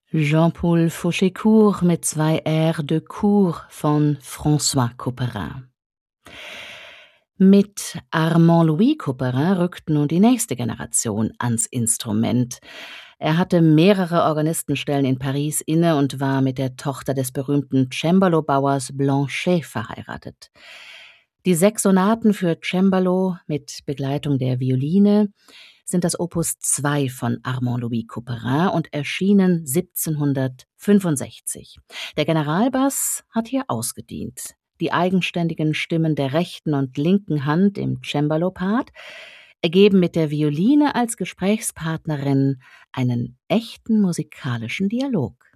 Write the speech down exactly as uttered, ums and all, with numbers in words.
Jean-Paul Fouchécourt mit zwei Airs de Cour von François Couperin. Mit Armand-Louis Couperin rückt nun die nächste Generation ans Instrument. Er hatte mehrere Organistenstellen in Paris inne und war mit der Tochter des berühmten Cembalo-Bauers Blanchet verheiratet. Die sechs Sonaten für Cembalo mit Begleitung der Violine sind das Opus zwei von Armand-Louis Couperin und erschienen siebzehnhundertfünfundsechzig. Der Generalbass hat hier ausgedient. Die eigenständigen Stimmen der rechten und linken Hand im Cembalo-Part ergeben mit der Violine als Gesprächspartnerin einen echten musikalischen Dialog.